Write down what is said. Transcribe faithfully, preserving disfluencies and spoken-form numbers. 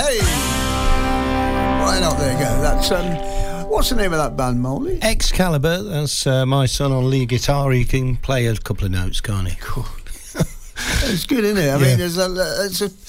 Hey! Right up there, go. That's, um, what's the name of that band, Molly? Excalibur. That's uh, my son on lead guitar. He can play a couple of notes, can't he? Cool. It's good, isn't it? I Yeah. mean, there's a, it's a